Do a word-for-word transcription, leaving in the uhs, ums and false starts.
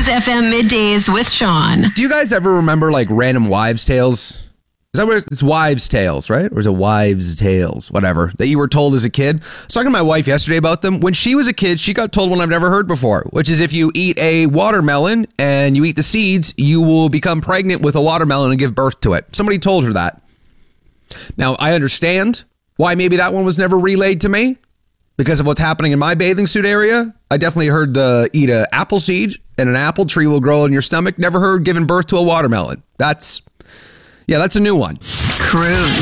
Cruise F M Middays with Sean. Do you guys ever remember like random wives' tales? Is that what it's, it's wives' tales, right? Or is it wives' tales? Whatever. That you were told as a kid. I was talking to my wife yesterday about them. When she was a kid, she got told one I've never heard before, which is if you eat a watermelon and you eat the seeds, you will become pregnant with a watermelon and give birth to it. Somebody told her that. Now, I understand why maybe that one was never relayed to me because of what's happening in my bathing suit area. I definitely heard the eat a apple seed and an apple tree will grow in your stomach. Never heard giving birth to a watermelon. That's... Yeah, that's a new one. Cruise.